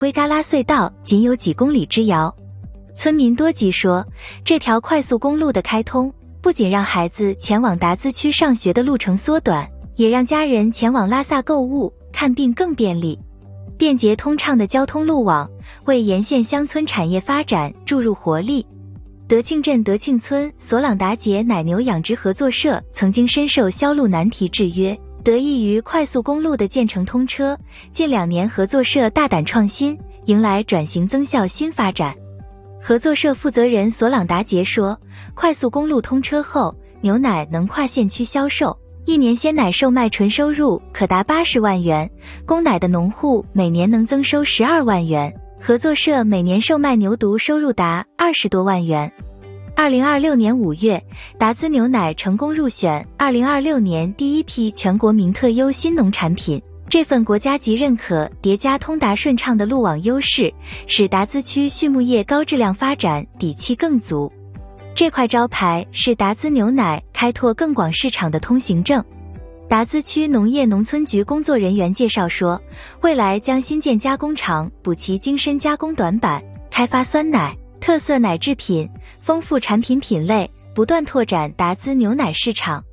威嘎拉隧道仅有几公里之遥。村民多吉说，这条快速公路的开通，不仅让孩子前往达兹区上学的路程缩短，也让家人前往拉萨购物、看病更便利。便捷通畅的交通路网，为沿线乡村产业发展注入活力。德庆镇德庆村索朗达杰奶牛养殖合作社曾经深受销路难题制约，得益于快速公路的建成通车，近2年合作社大胆创新，迎来转型增效新发展。合作社负责人索朗达杰说，快速公路通车后，牛奶能跨县区销售，1年鲜奶售卖纯收入可达80万元，供奶的农户每年能增收12万元，合作社每年售卖牛犊收入达20多万元。2026年5月，达兹牛奶成功入选2026年第一批全国名特优新农产品。这份国家级认可叠加通达顺畅的路网优势，使达兹区畜牧业高质量发展底气更足。这块招牌是达兹牛奶开拓更广市场的通行证。达兹区农业农村局工作人员介绍说，未来将新建加工厂补齐精深加工短板，开发酸奶、特色奶制品，丰富产品品类，不断拓展达兹牛奶市场。